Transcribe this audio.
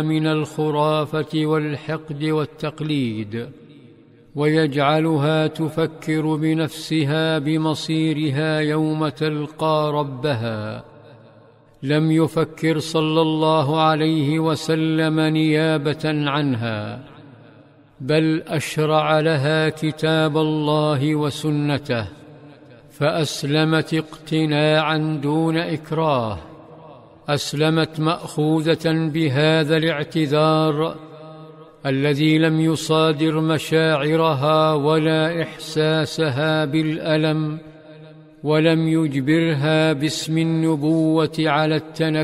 من الخرافة والحقد والتقليد، ويجعلها تفكر بنفسها بمصيرها يوم تلقى ربها. لم يفكر صلى الله عليه وسلم نيابة عنها، بل أشرع لها كتاب الله وسنته، فأسلمت اقتناعا دون إكراه، أسلمت مأخوذة بهذا الاعتذار الذي لم يصادر مشاعرها ولا إحساسها بالألم، ولم يجبرها باسم النبوة على التنكر